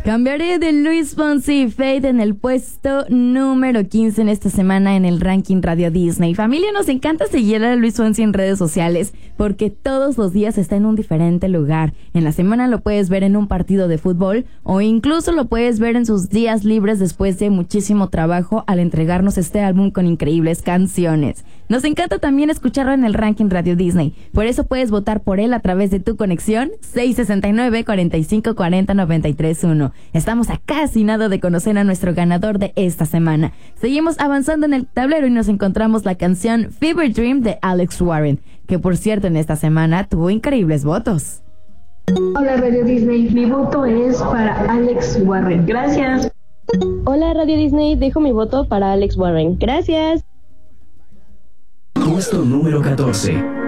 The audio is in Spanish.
Cambiaré de Luis Fonsi y Faith en el puesto número 15 en esta semana en el ranking Radio Disney. Familia, nos encanta seguir a Luis Fonsi en redes sociales porque todos los días está en un diferente lugar. En la semana lo puedes ver en un partido de fútbol o incluso lo puedes ver en sus días libres después de muchísimo trabajo al entregarnos este álbum con increíbles canciones. Nos encanta también escucharlo en el ranking Radio Disney. Por eso puedes votar por él a través de tu conexión 669-4540-931. Estamos a casi nada de conocer a nuestro ganador de esta semana. Seguimos avanzando en el tablero y nos encontramos la canción Fever Dream de Alex Warren, que por cierto en esta semana tuvo increíbles votos. Hola Radio Disney, mi voto es para Alex Warren. Gracias. Hola Radio Disney, dejo mi voto para Alex Warren. Gracias. Puesto número 14.